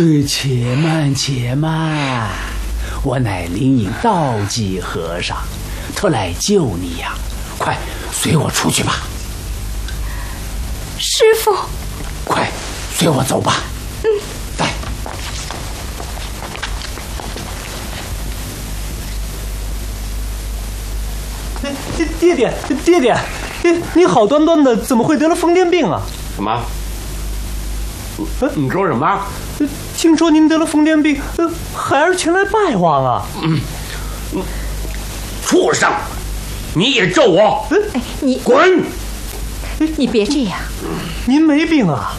且慢且慢，我乃灵隐道济和尚，特来救你呀！快随我出去吧。 师父， 快随我走吧。来。 爹爹，你好端端的怎么会得了疯癫病啊？ 什么？你说什么？ 听说您得了疯癫病，孩儿前来拜望啊。 畜生！你也咒我？ 你滚！ 别这样。 您没病啊？